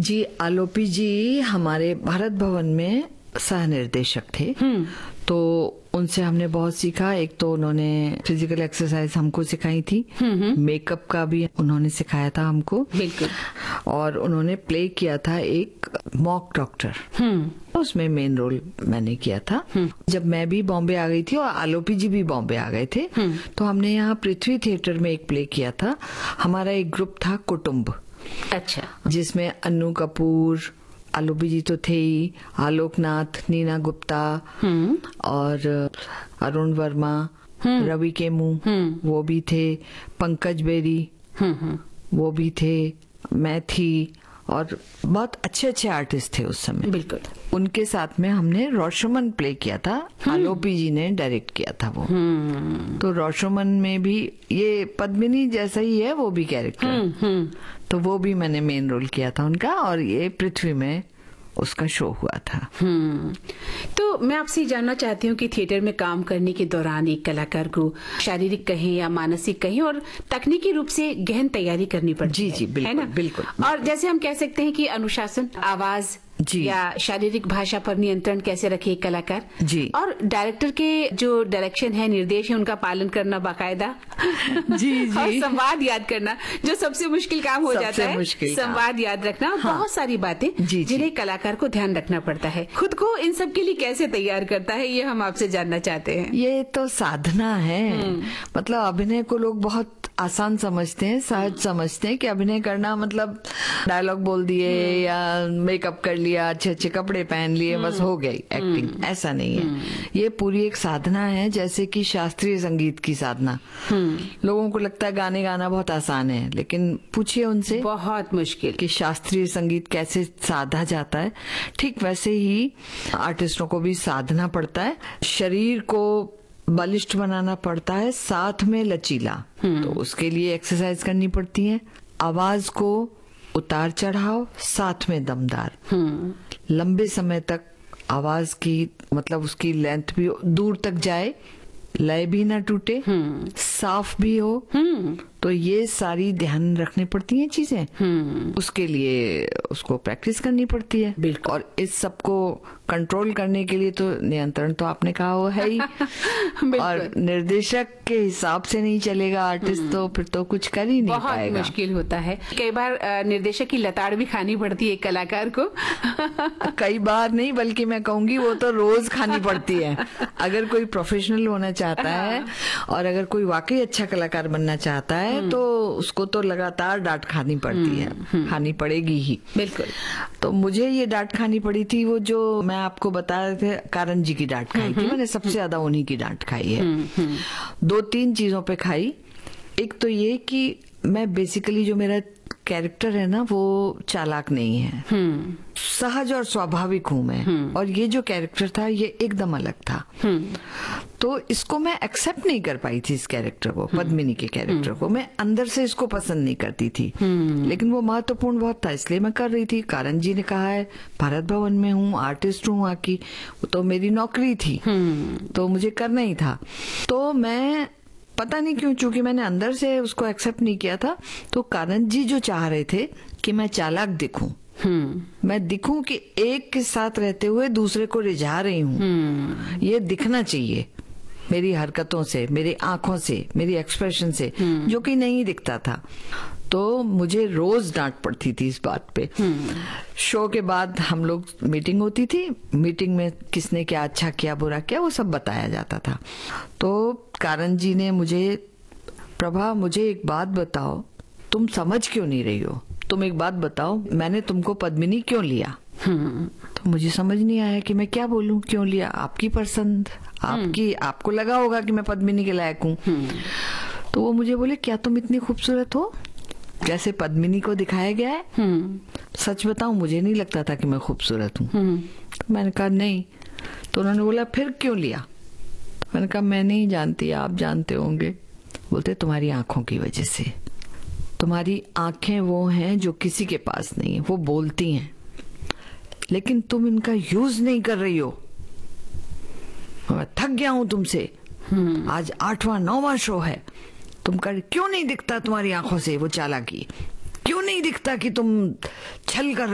जी, आलोपी जी हमारे भारत भवन में सह निर्देशक थे। तो उनसे हमने बहुत सीखा। एक तो उन्होंने फिजिकल एक्सरसाइज हमको सिखाई थी, मेकअप का भी उन्होंने सिखाया था हमको। बिल्कुल। और उन्होंने प्ले किया था एक मॉक डॉक्टर, उसमें मेन रोल मैंने किया था। जब मैं भी बॉम्बे आ गई थी और आलोपी जी भी बॉम्बे आ गए थे, तो हमने यहाँ पृथ्वी थिएटर में एक प्ले किया था। हमारा एक ग्रुप था कुटुम्ब, अच्छा, जिसमें अन्नू कपूर, आलोपी जी तो थे ही, आलोकनाथ, नीना गुप्ता और अरुण वर्मा, रवि केमू वो भी थे, पंकज बेरी वो भी थे, मैं थी, और बहुत अच्छे अच्छे आर्टिस्ट थे उस समय। बिल्कुल। उनके साथ में हमने रॉशमन प्ले किया था, आलोपी जी ने डायरेक्ट किया था वो। तो रॉशमन में भी ये पद्मिनी जैसा ही है वो भी कैरेक्टर, तो वो भी मैंने मेन रोल किया था उनका। और ये पृथ्वी में उसका शो हुआ था। तो मैं आपसे जानना चाहती हूँ कि थिएटर में काम करने के दौरान एक कलाकार को शारीरिक कहें या मानसिक कहें और तकनीकी रूप से गहन तैयारी करनी पड़ती है। जी, बिल्कुल, है ना? बिल्कुल। और जैसे हम कह सकते हैं कि अनुशासन, आवाज जी, या शारीरिक भाषा पर नियंत्रण कैसे रखे एक कलाकार, जी, और डायरेक्टर के जो डायरेक्शन है, निर्देश है, उनका पालन करना बाकायदा। जी। और संवाद याद करना, जो सबसे मुश्किल काम हो जाता है, संवाद याद रखना। हाँ, बहुत सारी बातें जिन्हें कलाकार को ध्यान रखना पड़ता है। खुद को इन सब के लिए कैसे तैयार करता है, ये हम आपसे जानना चाहते हैं। ये तो साधना है। मतलब अभिनय को लोग बहुत आसान समझते हैं, सहज समझते हैं कि अभिनय करना मतलब डायलॉग बोल दिए या मेकअप कर लिया, अच्छे अच्छे कपड़े पहन लिए, बस हो गई एक्टिंग। ऐसा नहीं है, ये पूरी एक साधना है, जैसे कि शास्त्रीय संगीत की साधना। लोगों को लगता है गाने गाना बहुत आसान है, लेकिन पूछिए उनसे, बहुत मुश्किल कि शास्त्रीय संगीत कैसे साधा जाता है। ठीक वैसे ही आर्टिस्टों को भी साधना पड़ता है, शरीर को बलिष्ठ बनाना पड़ता है, साथ में लचीला। तो उसके लिए एक्सरसाइज करनी पड़ती है। आवाज को उतार चढ़ाव, साथ में दमदार, लंबे समय तक आवाज की मतलब उसकी लेंथ भी दूर तक जाए, लय भी ना टूटे, साफ भी हो। तो ये सारी ध्यान रखनी पड़ती हैं चीजें। उसके लिए उसको प्रैक्टिस करनी पड़ती है। बिल्कुल। और इस सबको कंट्रोल करने के लिए तो नियंत्रण तो आपने कहा वो है ही। और निर्देशक के हिसाब से नहीं चलेगा आर्टिस्ट, तो फिर तो कुछ कर ही नहीं पाएगा। बहुत मुश्किल होता है। कई बार निर्देशक की लताड़ भी खानी पड़ती है कलाकार को। कई बार नहीं, बल्कि मैं कहूंगी वो तो रोज खानी पड़ती है। अगर कोई प्रोफेशनल होना चाहता है और अगर कोई वाकई अच्छा कलाकार बनना चाहता है, तो उसको तो लगातार डांट खानी पड़ती है, खानी पड़ेगी ही। बिल्कुल। तो मुझे ये डांट खानी पड़ी थी, वो जो मैं आपको बता रहे थे, कारण जी की डांट खाई थी मैंने, सबसे ज्यादा उन्हीं की डांट खाई है। 2-3 चीजों पे खाई। एक तो ये कि मैं बेसिकली जो मेरा कैरेक्टर है ना, वो चालाक नहीं है, सहज और स्वाभाविक हूं मैं। और ये जो कैरेक्टर था ये एकदम अलग था। तो इसको मैं एक्सेप्ट नहीं कर पाई थी, इस कैरेक्टर को, पद्मिनी के कैरेक्टर को। मैं अंदर से इसको पसंद नहीं करती थी, लेकिन वो महत्वपूर्ण बहुत था, इसलिए मैं कर रही थी। कारण जी ने कहा है, भारत भवन में हूँ, आर्टिस्ट हूँ वहाँ की, तो मेरी नौकरी थी, तो मुझे करना ही था। तो मैं पता नहीं क्यों, चूंकि मैंने अंदर से उसको एक्सेप्ट नहीं किया था, तो कारण जी जो चाह रहे थे कि मैं चालाक दिखूं, मैं दिखूं कि एक के साथ रहते हुए दूसरे को रिझा रही हूं, ये दिखना चाहिए मेरी हरकतों से, मेरी आंखों से, मेरी एक्सप्रेशन से, जो कि नहीं दिखता था। तो मुझे रोज डांट पड़ती थी इस बात पे। शो के बाद हम लोग मीटिंग होती थी, मीटिंग में किसने क्या अच्छा किया बुरा किया वो सब बताया जाता था। तो कारण जी ने मुझे, प्रभा मुझे एक बात बताओ, तुम समझ क्यों नहीं रही हो, तुम एक बात बताओ, मैंने तुमको पद्मिनी क्यों लिया? तो मुझे समझ नहीं आया कि मैं क्या बोलूं, क्यों लिया, आपकी पसंद, आपकी, आपको लगा होगा कि मैं पद्मिनी के लायक हूँ। तो वो मुझे बोले, क्या तुम इतनी खूबसूरत हो जैसे पद्मिनी को दिखाया गया है? सच बताऊं, मुझे नहीं लगता था कि मैं खूबसूरत हूँ। तो मैंने कहा नहीं। तो उन्होंने बोला, फिर क्यों लिया? तो मैंने कहा मैं नहीं जानती, आप जानते होंगे। बोलते, तुम्हारी आंखों की वजह से, तुम्हारी आंखें वो हैं जो किसी के पास नहीं है, वो बोलती हैं, लेकिन तुम इनका यूज नहीं कर रही हो। मैं थक गया हूं तुमसे, आज 8वां-9वां शो है, तुम कर, क्यों नहीं दिखता तुम्हारी आंखों से वो चालाकी? क्यों नहीं दिखता कि तुम छल कर